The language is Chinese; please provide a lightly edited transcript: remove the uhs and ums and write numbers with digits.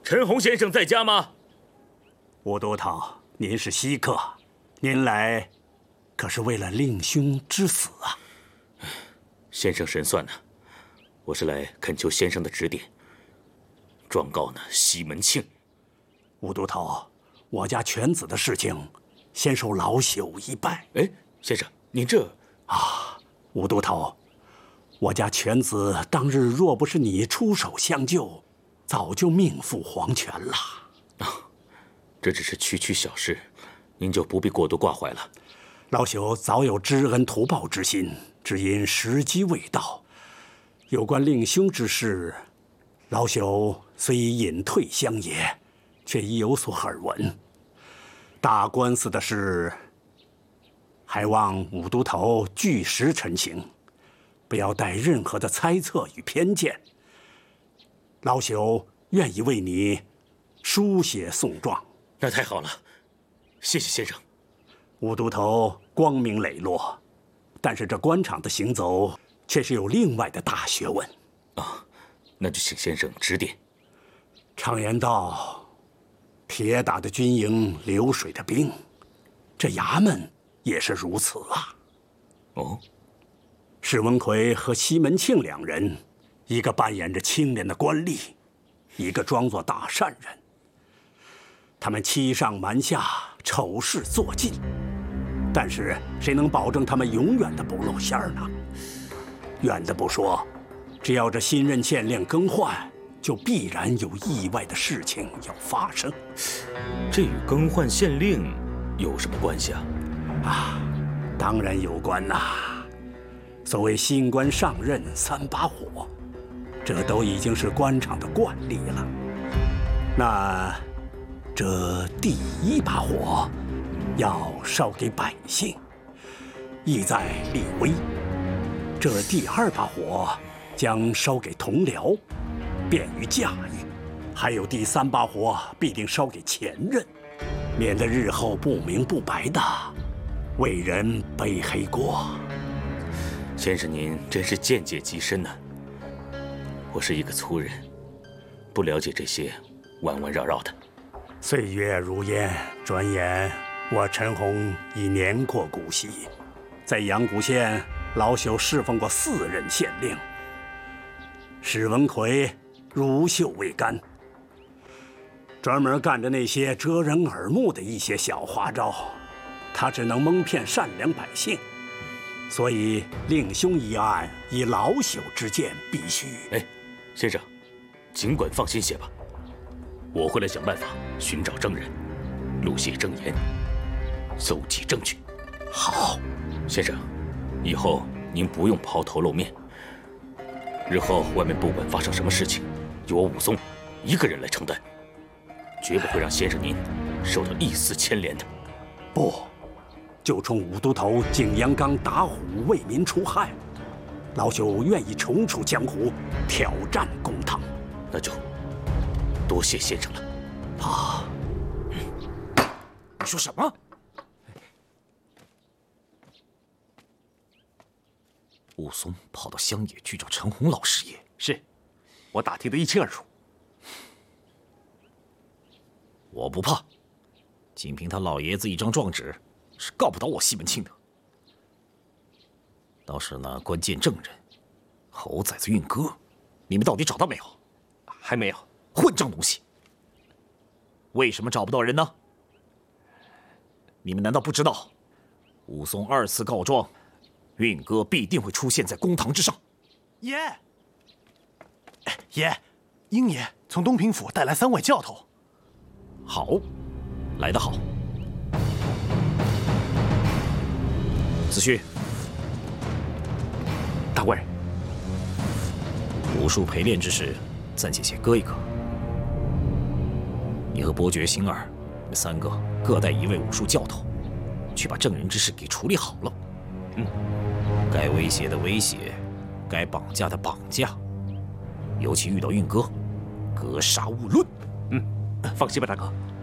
陈洪先生在家吗？ 吴都头，您是稀客，您来可是为了令兄之死啊？ 先生神算呢，我是来恳求先生的指点，状告呢西门庆。 吴都头，我家犬子的事情，先受老朽一拜。 哎，先生，您这吴都头，我家犬子当日若不是你出手相救，早就命赴黄泉了。 这只是区区小事，您就不必过度挂怀了。 老朽早有知恩图报之心，只因时机未到。有关令兄之事，老朽虽隐退乡野，却已有所耳闻。大官司的事，还望武都头据实陈情，不要带任何的猜测与偏见。老朽愿意为你书写讼状。 那太好了，谢谢先生。 武都头光明磊落，但是这官场的行走却是有另外的大学问啊。那就请先生指点。 常言道，铁打的军营，流水的兵，这衙门也是如此啊。 哦， 史文奎和西门庆两人，一个扮演着清廉的官吏，一个装作大善人。他们欺上瞒下，丑事做尽，但是谁能保证他们永远的不露馅呢？远的不说，只要这新任县令更换，就必然有意外的事情要发生。 这与更换县令有什么关系啊？ 当然有关呐。所谓新官上任三把火，这都已经是官场的惯例了。那这第一把火要烧给百姓，意在立威；这第二把火将烧给同僚，便于驾驭；还有第三把火必定烧给前任，免得日后不明不白的为人背黑锅。 先生您真是见解极深呢。我是一个粗人，不了解这些弯弯绕绕的。 岁月如烟，转眼我陈洪已年过古稀。在阳谷县，老朽侍奉过4任县令，史文奎如袖未干，专门干着那些遮人耳目的一些小花招，他只能蒙骗善良百姓。所以令兄一案，以老朽之见，必须…… 哎，先生，尽管放心些吧。我会来想办法寻找证人，录写证言，搜集证据。 好， 先生，以后您不用抛头露面。日后外面不管发生什么事情，由我武松一个人来承担，绝不会让先生您受到一丝牵连的。 不，就冲武都头景阳冈打虎，为民除害，老朽愿意重出江湖，挑战公堂。 那就多谢先生了。 你说什么？武松跑到乡野去找陈洪老师爷？ 是，我打听得一清二楚。 我不怕，仅凭他老爷子一张状纸，是告不倒我西门庆的。倒是那关键证人猴崽子运哥，你们到底找到没有？ 还没有。 混账东西！为什么找不到人呢？你们难道不知道，武松2次告状，运哥必定会出现在公堂之上？ 爷，爷，英爷从东平府带来3位教头。 好，来得好。子虚， 大官人， 武术陪练之事，暂且先搁一搁。你和伯爵、星儿，你们3个各带1位武术教头，去把证人之事给处理好了。该威胁的威胁，该绑架的绑架，尤其遇到运哥，格杀勿论。 放心吧，大哥。